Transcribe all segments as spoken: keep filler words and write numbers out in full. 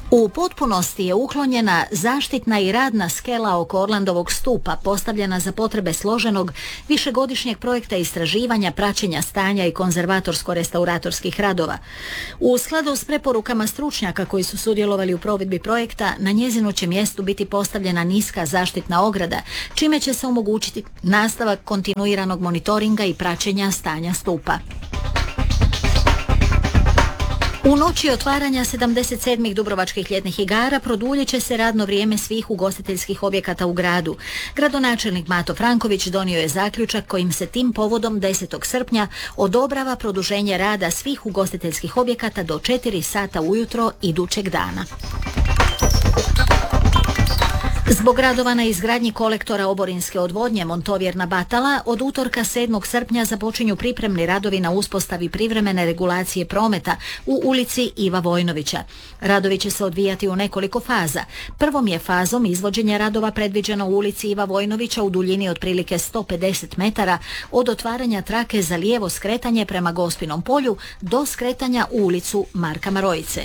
U potpunosti je uklonjena zaštitna i radna skela oko Orlandovog stupa, postavljena za potrebe složenog višegodišnjeg projekta istraživanja, praćenja stanja i konzervatorsko-restauratorskih radova. U skladu s preporukama stručnjaka koji su sudjelovali u provedbi projekta, na njezinu će mjestu biti postavljena niska zaštitna ograda, čime će se omogućiti nastavak kontinuiranog monitoringa i praćenja stanja stupa. U noći otvaranja sedamdeset sedmih Dubrovačkih ljetnih igara produljit će se radno vrijeme svih ugostiteljskih objekata u gradu. Gradonačelnik Mato Franković donio je zaključak kojim se tim povodom desetog srpnja odobrava produženje rada svih ugostiteljskih objekata do četiri sata ujutro idućeg dana. Zbog radova na izgradnji kolektora oborinske odvodnje Montovjerna Batala, od utorka sedmog srpnja započinju pripremni radovi na uspostavi privremene regulacije prometa u ulici Iva Vojnovića. Radovi će se odvijati u nekoliko faza. Prvom je fazom izvođenja radova predviđeno u ulici Iva Vojnovića u duljini otprilike sto pedeset metara od otvaranja trake za lijevo skretanje prema Gospinom polju do skretanja u ulicu Marka Marojice.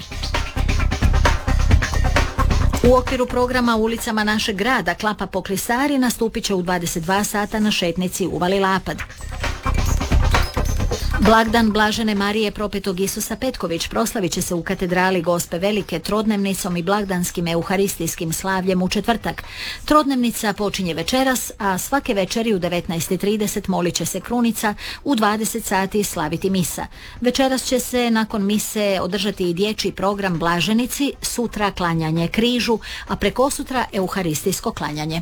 U okviru programa ulicama našeg grada Klapa po Klisari nastupit će u dvadeset dva sata na šetnici Uvali Lapad. Blagdan Blažene Marije Propetog Isusa Petković proslavit će se u katedrali Gospe Velike trodnevnicom i blagdanskim euharistijskim slavljem u četvrtak. Trodnevnica počinje večeras, a svake večeri u devetnaest i trideset molit će se krunica, u dvadeset sati slaviti misa. Večeras će se nakon mise održati i dječji program Blaženici, sutra klanjanje križu, a prekosutra euharistijsko klanjanje.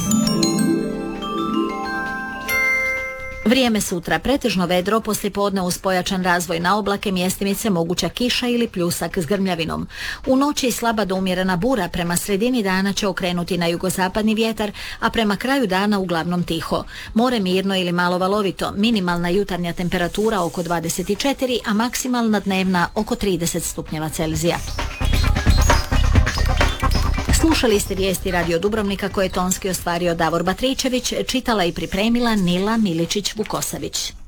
Vrijeme sutra pretežno vedro, poslijepodne uz pojačan razvoj na oblake, mjestimice moguća kiša ili pljusak s grmljavinom. U noći slaba do umjerena bura, prema sredini dana će okrenuti na jugozapadni vjetar, a prema kraju dana uglavnom tiho. More mirno ili malo valovito, minimalna jutarnja temperatura oko dvadeset četiri, a maksimalna dnevna oko trideset stupnjeva Celzija. Slušali ste vijesti Radio Dubrovnika koje je tonski ostvario Davor Batričević, čitala i pripremila Nila Miličić-Vukosavić.